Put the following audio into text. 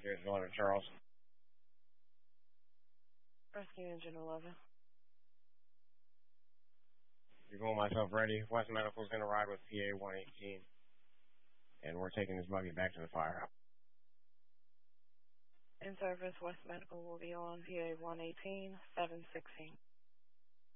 Rescue Engine 11, Charles. Rescue Engine 11. You're going myself ready. West Medical's going to ride with PA 118. And we're taking this buggy back to the firehouse. In service, West Medical will be on PA 118, 716.